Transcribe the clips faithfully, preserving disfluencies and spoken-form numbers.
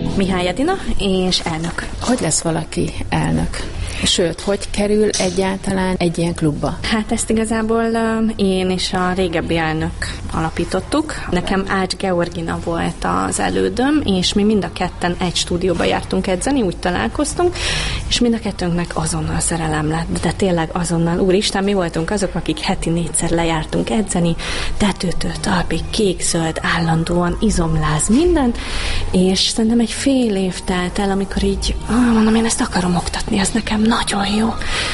Mihály Edina, és elnök. Hogy lesz valaki elnök? Sőt, hogy kerül egyáltalán egy ilyen klubba? Hát ezt igazából én és a régebbi elnök alapítottuk. Nekem Ács Georgina volt az elődöm, és mi mind a ketten egy stúdióba jártunk edzeni, úgy találkoztunk, és mind a kettőnknek azonnal szerelem lett, de tényleg azonnal. Úristen, mi voltunk azok, akik heti négyszer lejártunk edzeni, tetőtől talpig, kék-zöld, állandóan, izomláz, minden, és szerintem egy fél év telt el, amikor így, ah, mondom, én ezt akarom oktatni, ez nekem nagyon jó.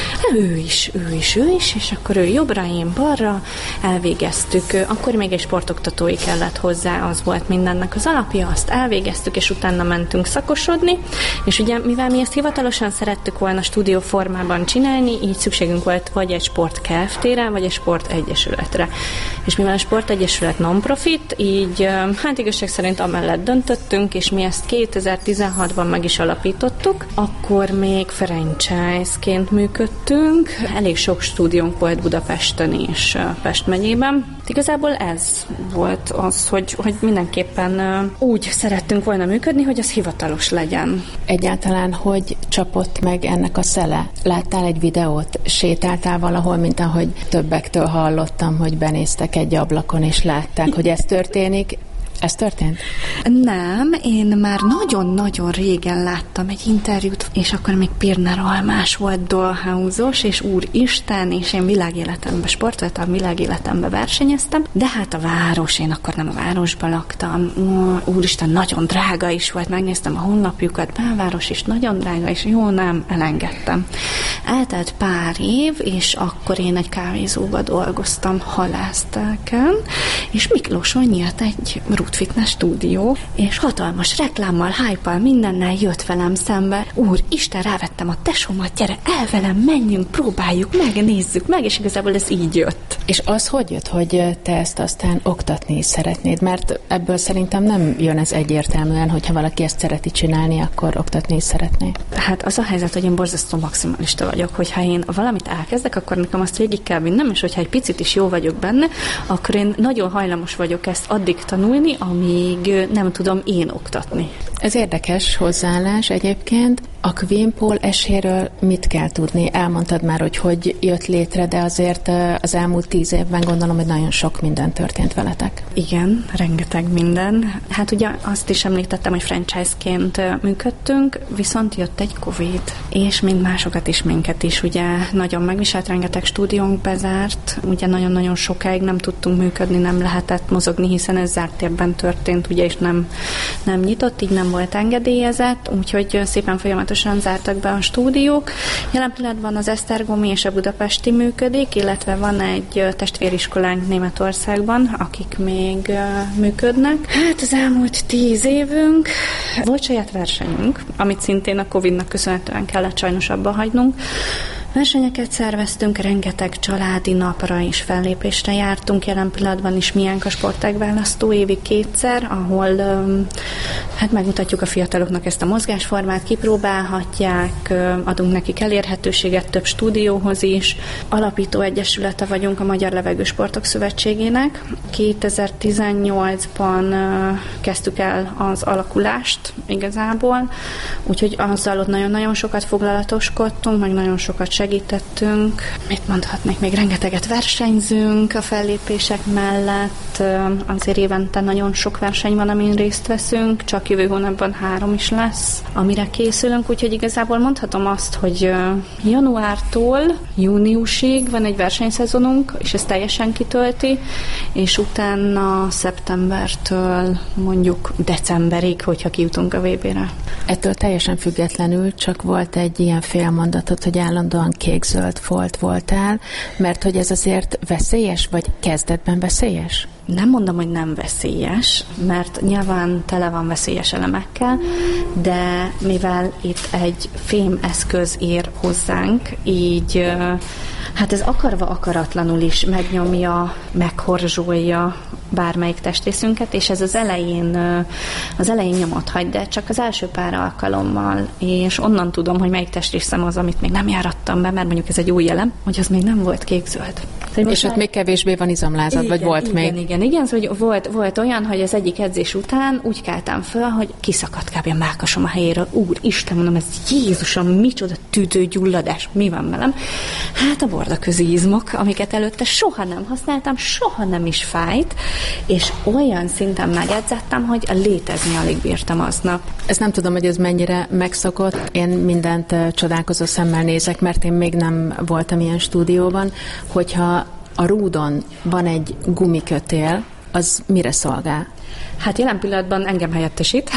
Ő is, ő is, ő is, és akkor ő jobbra, én balra, elvégeztük. Akkor még egy sportoktatói kellett hozzá, az volt mindennek az alapja, azt elvégeztük, és utána mentünk szakosodni, és ugye, mivel mi ezt hivatalosan szerettük volna stúdió formában csinálni, így szükségünk volt vagy egy sport Kft-re, vagy egy sport egyesületre. És mivel a sport egyesület non-profit, így hát igazság szerint amellett döntöttünk, és mi ezt kétezer-tizenhatban meg is alapítottuk, akkor még franchise-ként működtünk. Elég sok stúdiónk volt Budapesten és Pest megyében. Igazából ez volt az, hogy, hogy mindenképpen úgy szerettünk volna működni, hogy az hivatalos legyen. Egyáltalán hogy csapott meg ennek a szele? Láttál egy videót? Sétáltál valahol, mint ahogy többektől hallottam, hogy benéztek egy ablakon és látták, hogy ez történik? Ez történt? Nem, én már nagyon-nagyon régen láttam egy interjút, és akkor még Pirner Almás volt Dollhouse-os, és úristen, és én világéletemben sportoltam, világéletemben versenyeztem, de hát a város, én akkor nem a városban laktam, úristen, nagyon drága is volt, megnéztem a honlapjukat, belváros is nagyon drága, és jó, nem, elengedtem. Eltelt pár év, és akkor én egy kávézóba dolgoztam halásztáken, és Miklóson nyílt egy Root Fitness stúdió, és hatalmas reklámmal, hype-al, mindennel jött velem szembe. Úr, Isten, rávettem a tesómat, gyere el velem, menjünk, próbáljuk meg, nézzük meg, és igazából ez így jött. És az hogy jött, hogy te ezt aztán oktatni is szeretnéd? Mert ebből szerintem nem jön ez egyértelműen, hogyha valaki ezt szereti csinálni, akkor oktatni is szeretné. Hát az a helyzet, hogy én borzasztó maximalista vagyok, hogyha én valamit elkezdek, akkor nekem azt végig kell vinnem, és hogyha egy picit is jó vagyok benne, akkor én nagyon hajlamos vagyok ezt addig tanulni, amíg nem tudom én oktatni. Ez érdekes hozzáállás egyébként. A Queen Pole eséről mit kell tudni? Elmondtad már, hogy hogy jött létre, de azért az elmúlt tíz évben gondolom, hogy nagyon sok minden történt veletek. Igen, rengeteg minden. Hát ugye azt is említettem, hogy franchise-ként működtünk, viszont jött egy Covid, és mind másokat is, minket is. Ugye nagyon megviselt, rengeteg stúdiónk bezárt, ugye nagyon-nagyon sokáig nem tudtunk működni, nem lehetett mozogni, hiszen ez zárt térben történt, ugye, és nem, nem nyitott, így nem volt engedélyezett, úgyhogy szépen folyamatosan zártak be a stúdiók. Jelen pillanatban az esztergomi és a budapesti működik, illetve van egy testvériskolánk Németországban, akik még működnek. Hát az elmúlt tíz évünk volt saját versenyünk, amit szintén a Covidnak köszönhetően kellett sajnos abba hagynunk. Versenyeket szerveztünk, rengeteg családi napra és fellépésre jártunk, jelen pillanatban is Miánk a sportág választó évi kétszer, ahol hát megmutatjuk a fiataloknak ezt a mozgásformát, kipróbálhatják, adunk nekik elérhetőséget több stúdióhoz is. Alapító egyesülete vagyunk a Magyar Levegősportok Szövetségének. kétezer-tizennyolcban kezdtük el az alakulást igazából, úgyhogy azzal ott nagyon-nagyon sokat foglalatoskodtunk, meg nagyon sokat segítettünk. Mit mondhatnék? Még rengeteget versenyzünk a fellépések mellett. Azért évente nagyon sok verseny van, amin részt veszünk, csak jövő hónapban három is lesz, amire készülünk, úgyhogy igazából mondhatom azt, hogy januártól júniusig van egy versenyszezonunk, és ez teljesen kitölti, és utána szeptembertől mondjuk decemberig, hogyha kijutunk a vé bé-re. Ettől teljesen függetlenül csak volt egy ilyen félmondatot, hogy állandóan kék-zöld folt voltál, mert hogy ez azért veszélyes, vagy kezdetben veszélyes? Nem mondom, hogy nem veszélyes, mert nyilván tele van veszélyes elemekkel, de mivel itt egy fém eszköz ér hozzánk, így hát ez akarva akaratlanul is megnyomja, meghorzsolja bármelyik testrészünket, és ez az elején, az elején nyomot hagy, de csak az első pár alkalommal, és onnan tudom, hogy melyik testrészem az, amit még nem járattam be, mert mondjuk ez egy új jelem, hogy az még nem volt kék-zöld. Szóval és ott már... még kevésbé van izomlázad, igen, vagy volt igen, még? Igen, igen, igen, szóval volt, volt olyan, hogy az egyik edzés után úgy keltem föl, hogy kiszakadt kb. A mellkasom a helyéről. Úr, Isten, mondom, ez Jézusom, micsoda tüdőgyulladás, mi van velem? Hát a bordaközi izmok, amiket előtte soha nem használtam, soha nem is fájt, és olyan szinten megedzettem, hogy létezni alig bírtam aznap. Ezt nem tudom, hogy ez mennyire megszokott. Én mindent csodálkozó szemmel nézek, mert én még nem voltam ilyen stúdióban, hogyha a rúdon van egy gumikötél, az mire szolgál? Hát jelen pillanatban engem helyettesít.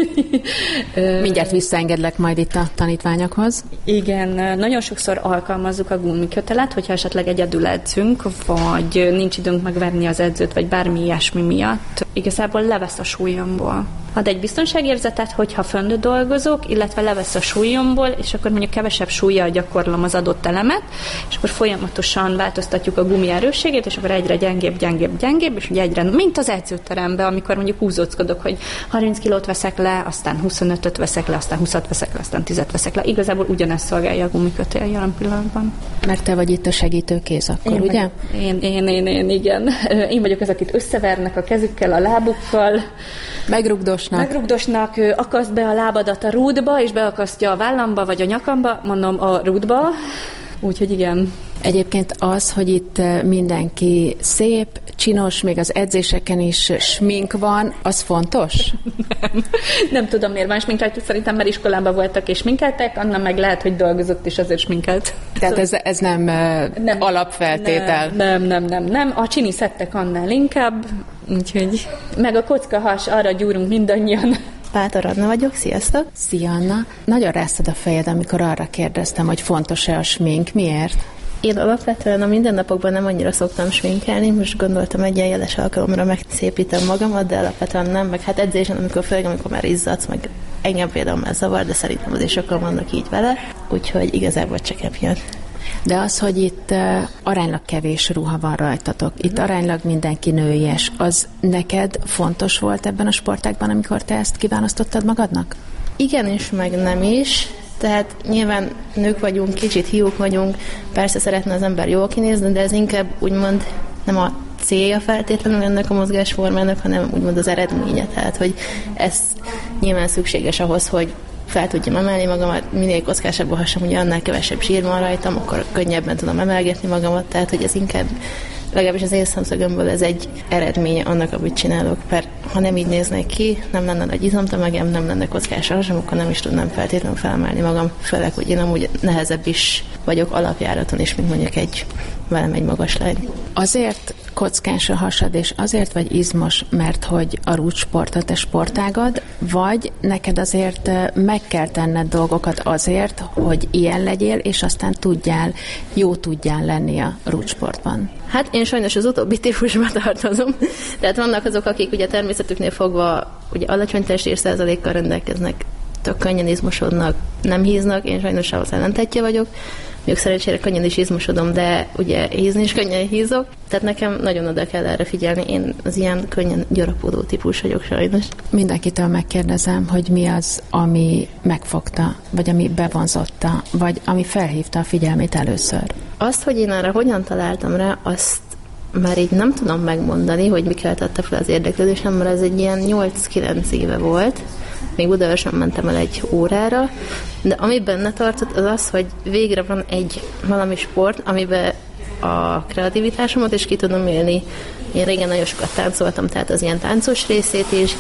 Mindjárt visszaengedlek majd itt a tanítványokhoz. Igen, nagyon sokszor alkalmazzuk a gumikötelet, hogyha esetleg egyedül edzünk, vagy nincs időnk megverni az edzőt, vagy bármi ilyesmi miatt. Igazából levesz a súlyomból. Ad egy biztonságérzetet, hogyha fönt dolgozok, illetve levesz a súlyomból, és akkor mondjuk kevesebb súllyal gyakorlom az adott elemet, és akkor folyamatosan változtatjuk a gumi erősségét, és akkor egyre gyengébb, gyengébb, gyengébb, és ugye egyre, mint az edzőteremben, amikor mondjuk húzóckodok, hogy harminc kilót veszek le, aztán huszonötöt veszek le, aztán húszat veszek le, aztán tízet veszek le. Igazából ugyanezt szolgálja a gumikötél jelen pillanatban. Mert te vagy itt a segítőkéz akkor, én ugye? Én, én, én, én, igen. Én vagyok az, akit összevernek a kezükkel, a lábukkal. Megrugdosnak. Megrugdosnak, akaszt be a lábadat a rúdba, és beakasztja a vállamba, vagy a nyakamba, mondom a rúdba. Úgyhogy igen. Egyébként az, hogy itt mindenki szép, csinos, még az edzéseken is smink van, az fontos? Nem. Nem tudom, miért van smink rajtuk, szerintem már iskolában voltak és sminkeltek, annak meg lehet, hogy dolgozott és azért sminkelt. Tehát ez, ez nem, nem alapfeltétel? Nem, nem, nem, nem. A csini szettek annál inkább, úgyhogy meg a kocka has, arra gyúrunk mindannyian. Pátor Anna vagyok, sziasztok! Szia, Anna! Nagyon ráztad a fejed, amikor arra kérdeztem, hogy fontos-e a smink. Miért? Én alapvetően a mindennapokban nem annyira szoktam sminkelni, most gondoltam egy ilyen jeles alkalomra megszépítem magamat, de alapvetően nem, meg hát edzésen, amikor főleg, amikor már izzadsz, meg engem például már zavar, de szerintem azért sokan vannak így vele, úgyhogy igazából csak emiatt. De az, hogy itt uh, aránylag kevés ruha van rajtatok, itt aránylag mindenki nőies, az neked fontos volt ebben a sportágban, amikor te ezt kiválasztottad magadnak? Igen is, meg nem is. Tehát nyilván nők vagyunk, kicsit hiúk vagyunk, persze szeretne az ember jól kinézni, de ez inkább úgymond nem a célja feltétlenül ennek a mozgásformának, hanem úgymond az eredménye. Tehát, hogy ez nyilván szükséges ahhoz, hogy fel tudjam emelni magamat, minél kockásabb a hasam, ugye annál kevesebb zsír van rajtam, akkor könnyebben tudom emelgetni magamat, tehát hogy ez inkább, legalábbis az én szemszögömből ez egy eredménye annak, amit csinálok, mert ha nem így néznék ki, nem lenne nagy izomtömegem, nem lenne kockás a hasam, akkor nem is tudnám feltétlenül felemelni magam, főleg, hogy én amúgy nehezebb is vagyok alapjáraton is, mint mondjuk egy velem egy magas lány. Azért kockás a hasad, és azért vagy izmos, mert hogy a rúdsport a te sportágad, vagy neked azért meg kell tenned dolgokat azért, hogy ilyen legyél, és aztán tudjál, jó tudjál lenni a rúdsportban? Hát én sajnos az utóbbi típusba tartozom. Tehát vannak azok, akik ugye természetüknél fogva ugye alacsony testér százalékkal rendelkeznek, tök könnyen izmosodnak, nem híznak, én sajnos ahhoz ellentetje vagyok. Még szerencsére könnyen is izmosodom, de ugye hízni is könnyen hízok. Tehát nekem nagyon oda kell erre figyelni. Én az ilyen könnyen gyarapodó típus vagyok sajnos. Mindenkitől megkérdezem, hogy mi az, ami megfogta, vagy ami bevonzotta, vagy ami felhívta a figyelmét először. Azt, hogy én arra hogyan találtam rá, azt már így nem tudom megmondani, hogy mi keltette fel az érdeklődésem, mert ez egy ilyen nyolc-kilenc éve volt. Még Budaörsön mentem el egy órára, de ami benne tartott, az az, hogy végre van egy valami sport, amiben a kreativitásomat is ki tudom élni. Én régen nagyon sokat táncoltam, tehát az ilyen táncos részét is,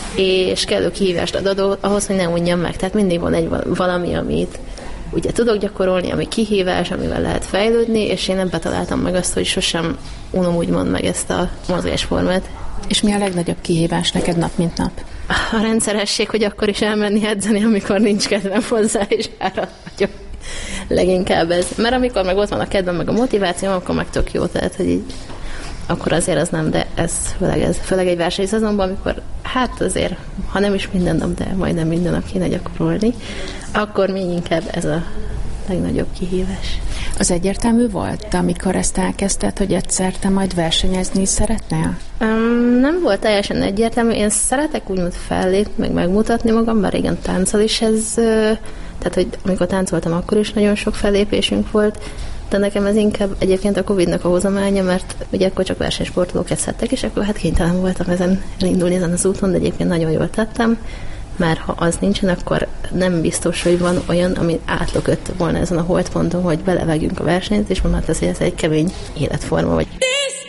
és kellő kihívást ad ahhoz, hogy ne unjam meg. Tehát mindig van egy valami, amit ugye tudok gyakorolni, ami kihívás, amivel lehet fejlődni, és én ebbe találtam meg azt, hogy sosem unom úgymond meg ezt a mozgásformát. És mi a legnagyobb kihívás neked nap, mint nap? A rendszeresség, hogy akkor is elmenni edzeni, amikor nincs kedvem hozzá, és áradt vagyok. Leginkább ez. Mert amikor meg ott van a kedvem, meg a motiváció, akkor meg tök jó, tehát, hogy így akkor azért az nem, de ez főleg, ez, főleg egy versenyszezonban, amikor hát azért, ha nem is minden nap, de majdnem minden nap kéne gyakorolni, akkor még inkább ez a legnagyobb kihívás. Az egyértelmű volt, amikor ezt elkezdted, hogy egyszer te majd versenyezni szeretnél? Um, nem volt teljesen egyértelmű. Én szeretek úgymond fellépni, meg megmutatni magam, bár régen tánccal is ez, tehát hogy amikor táncoltam, akkor is nagyon sok fellépésünk volt, de nekem ez inkább egyébként a Covidnak a hozománya, mert ugye akkor csak versenysportolók kezdhettek, és akkor hát kénytelen voltam ezen elindulni ezen az úton, de egyébként nagyon jól tettem, mert ha az nincsen, akkor nem biztos, hogy van olyan, ami átlökött volna ezen a holdponton, hogy belevágjunk a versenyt, és mondhat az, hogy ez egy kemény életforma, vagy